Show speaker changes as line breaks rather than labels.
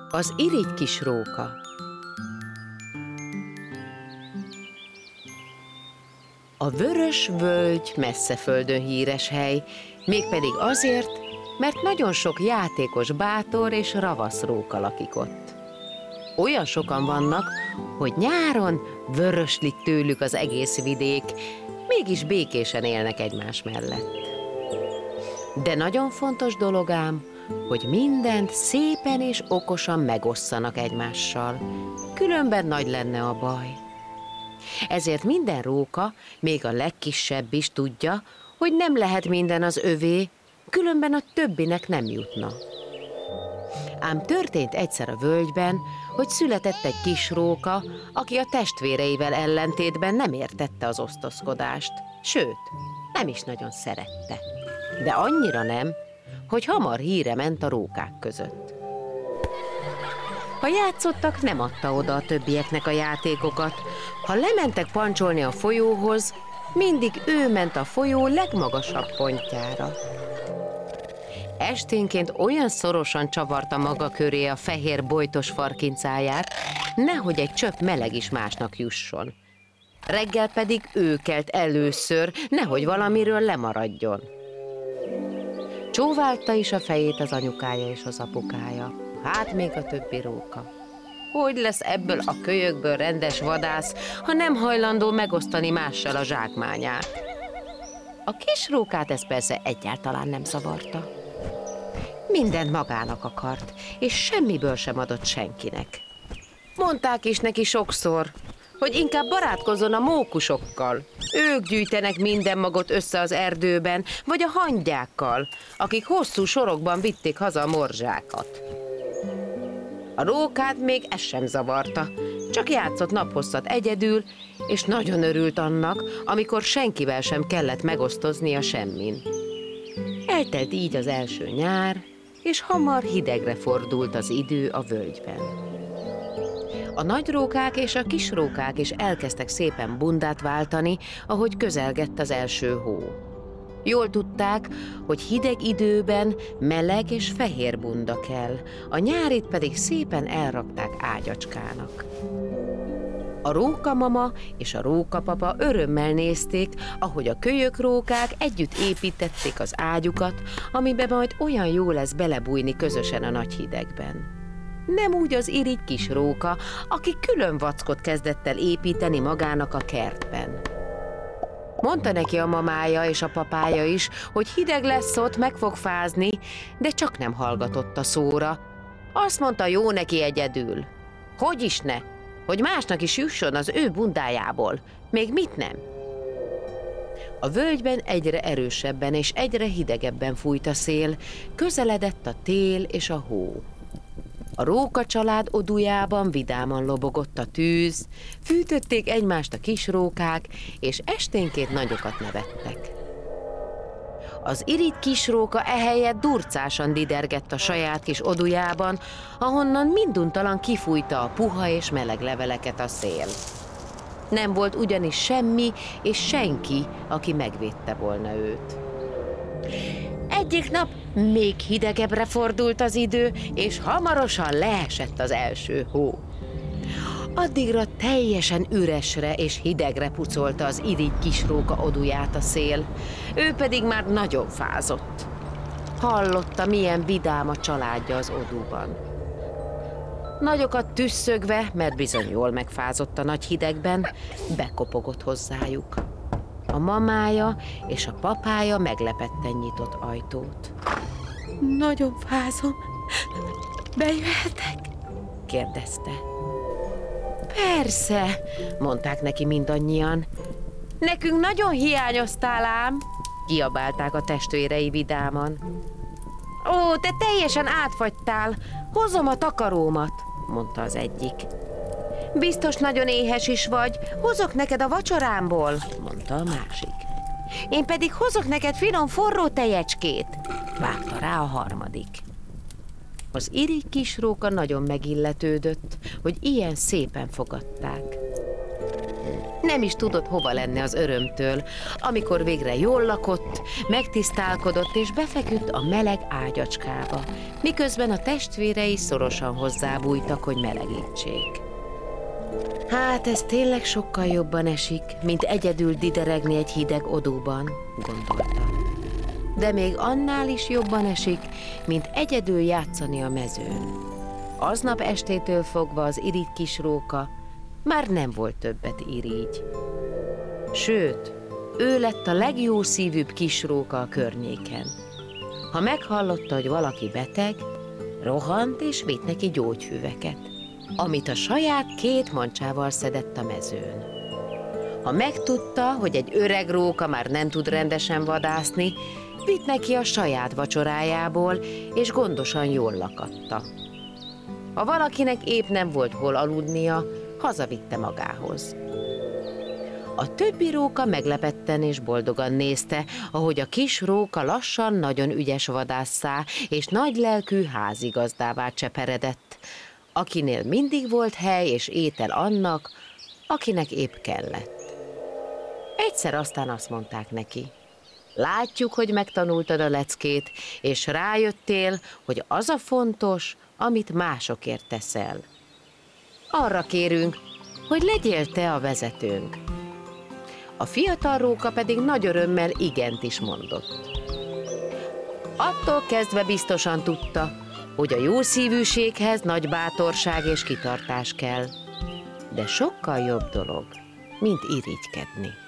Az irigy kis róka. A vörös völgy messze földön híres hely, mégpedig azért, mert nagyon sok játékos, bátor és ravasz róka lakik ott. Olyan sokan vannak, hogy nyáron vöröslik tőlük az egész vidék, mégis békésen élnek egymás mellett. De nagyon fontos dolog ám, hogy mindent szépen és okosan megosszanak egymással, különben nagy lenne a baj. Ezért minden róka, még a legkisebb is tudja, hogy nem lehet minden az övé, különben a többinek nem jutna. Ám történt egyszer a völgyben, hogy született egy kis róka, aki a testvéreivel ellentétben nem értette az osztozkodást, sőt, nem is nagyon szerette. De annyira nem, hogy hamar híre ment a rókák között. Ha játszottak, nem adta oda a többieknek a játékokat. Ha lementek pancsolni a folyóhoz, mindig ő ment a folyó legmagasabb pontjára. Esténként olyan szorosan csavarta maga köré a fehér bojtos farkincáját, nehogy egy csöpp meleg is másnak jusson. Reggel pedig ő kelt először, nehogy valamiről lemaradjon. Csóválta is a fejét az anyukája és az apukája, hát még a többi róka. Hogy lesz ebből a kölyökből rendes vadász, ha nem hajlandó megosztani mással a zsákmányát? A kis rókát ez persze egyáltalán nem zavarta. Mindent magának akart, és semmiből sem adott senkinek. Mondták is neki sokszor, hogy inkább barátkozzon a mókusokkal. Ők gyűjtenek minden magot össze az erdőben, vagy a hangyákkal, akik hosszú sorokban vitték haza a morzsákat. A rókát még ez sem zavarta, csak játszott naphosszat egyedül, és nagyon örült annak, amikor senkivel sem kellett megosztoznia semmin. Eltelt így az első nyár, és hamar hidegre fordult az idő a völgyben. A nagy rókák és a kis rókák is elkezdtek szépen bundát váltani, ahogy közelgett az első hó. Jól tudták, hogy hideg időben meleg és fehér bunda kell, a nyárit pedig szépen elrakták ágyacskának. A rókamama és a rókapapa örömmel nézték, ahogy a kölyökrókák együtt építették az ágyukat, amibe majd olyan jó lesz belebújni közösen a nagy hidegben. Nem úgy az irigy kis róka, aki külön vackot kezdett el építeni magának a kertben. Mondta neki a mamája és a papája is, hogy hideg lesz ott, meg fog fázni, de csak nem hallgatott a szóra. Azt mondta, jó neki egyedül. Hogy is ne? Hogy másnak is jusson az ő bundájából. Még mit nem? A völgyben egyre erősebben és egyre hidegebben fújt a szél, közeledett a tél és a hó. A róka család odujában vidáman lobogott a tűz, fűtötték egymást a kis rókák, és esténként nagyokat nevettek. Az irigy kis róka ehelyett durcásan didergett a saját kis odujában, ahonnan minduntalan kifújta a puha és meleg leveleket a szél. Nem volt ugyanis semmi és senki, aki megvédte volna őt. Egyik nap még hidegebbre fordult az idő, és hamarosan leesett az első hó. Addigra teljesen üresre és hidegre pucolta az irigy kis róka oduját a szél, ő pedig már nagyon fázott. Hallotta, milyen vidám a családja az odúban. Nagyokat tüsszögve, mert bizony jól megfázott a nagy hidegben, bekopogott hozzájuk. A mamája és a papája meglepetten nyitott ajtót. Nagyon fázom, bejöhetek? kérdezte. Persze, mondták neki mindannyian. Nekünk nagyon hiányoztál ám, kiabálták a testvérei vidáman. Ó, te teljesen átfagytál, hozom a takarómat, mondta az egyik. Biztos nagyon éhes is vagy, hozok neked a vacsorámból, mondta a másik. Én pedig hozok neked finom forró tejecskét, vágta rá a harmadik. Az irigy kis róka nagyon megilletődött, hogy ilyen szépen fogadták. Nem is tudott hova lenni az örömtől, amikor végre jól lakott, megtisztálkodott és befeküdt a meleg ágyacskába, miközben a testvérei szorosan hozzábújtak, hogy melegítsék. Hát ez tényleg sokkal jobban esik, mint egyedül dideregni egy hideg odúban, gondolta. De még annál is jobban esik, mint egyedül játszani a mezőn. Aznap estétől fogva az irigy kis róka már nem volt többet irigy. Sőt, ő lett a legjószívűbb kis róka a környéken. Ha meghallotta, hogy valaki beteg, rohant és vitt neki gyógyfüveket, amit a saját 2 mancsával szedett a mezőn. Ha megtudta, hogy egy öreg róka már nem tud rendesen vadászni, vitt neki a saját vacsorájából, és gondosan jól lakatta. Ha valakinek épp nem volt hol aludnia, hazavitte magához. A többi róka meglepetten és boldogan nézte, ahogy a kis róka lassan nagyon ügyes vadásszá és nagylelkű házigazdává cseperedett, akinél mindig volt hely és étel annak, akinek épp kellett. Egyszer aztán azt mondták neki: látjuk, hogy megtanultad a leckét, és rájöttél, hogy az a fontos, amit másokért teszel. Arra kérünk, hogy legyél te a vezetőnk. A fiatal róka pedig nagy örömmel igent is mondott. Attól kezdve biztosan tudta, hogy a jószívűséghez nagy bátorság és kitartás kell, de sokkal jobb dolog, mint irigykedni.